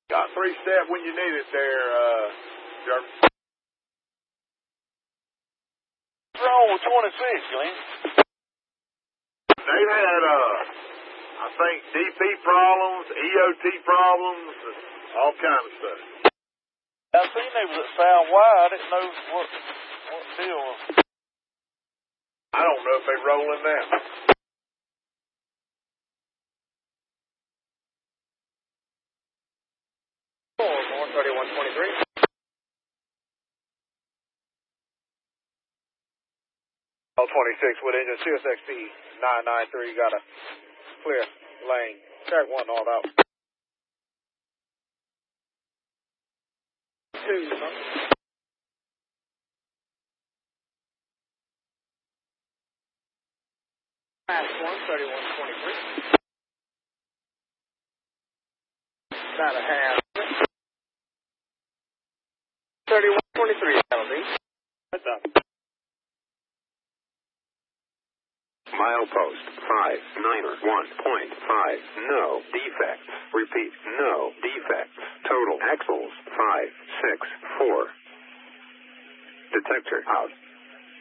Got 3-step when you need it there, Jeremy. What's wrong with 26, Glenn? They've had, I think, DP problems, EOT problems, and all kind of stuff. I seen they was at Sound Y. I didn't know what deal was. I don't know if they rolling now. More 3123. All 26 with engine CSXP 993. Got a clear lane. Track 1 all out. 2. Pass 1 3123. About a half. 3123 penalty. What's up? Milepost 591.5. No defects. Repeat, no defects. Total axles 564. Detector out.